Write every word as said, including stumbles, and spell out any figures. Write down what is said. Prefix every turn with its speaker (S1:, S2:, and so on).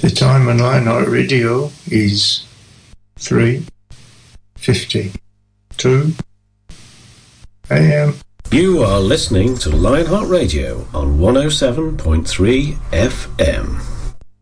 S1: The time on Lionheart Radio is three fifty-two a m.
S2: You are listening to Lionheart Radio on one oh seven point three F M.